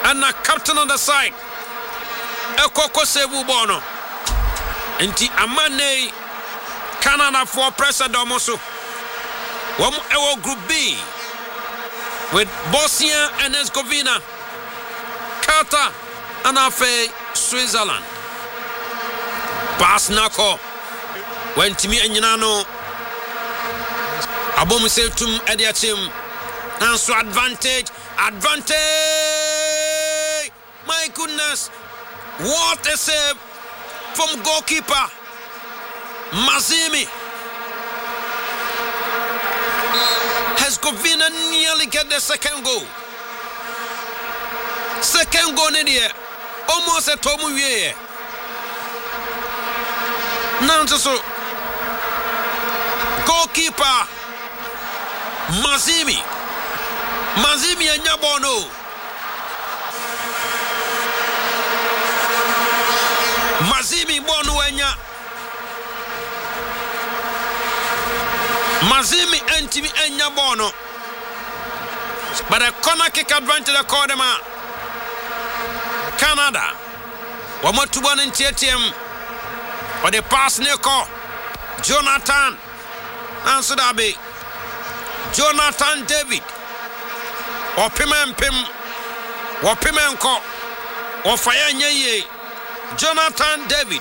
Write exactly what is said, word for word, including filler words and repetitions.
and a captain on the side. Ekoko sevu bono. Inti amane Canada for pressure domoso. Wam ewo group B with Bosnia and Herzegovina, Qatar, and Afe Switzerland. Pass nako. When Timi Enyinano Abomu Seltum Ediachim. And so advantage, advantage. My goodness. What a save from goalkeeper Mazimi. Herzegovina nearly get the second goal. Second goal in here. Almost a tomu ye. Now so goalkeeper Mazimi. Mazimi and Nyabono. Mazimi Bonuenya. Mazimi Entimi and Nyabono. But a corner kick advantage of Kodema. Canada. One more to one in T T M. Or the pass Neko. Jonathan. Answer that be. Jonathan David. Or Pim Pim. Or Pimenko. Or Fire Nye. Jonathan David.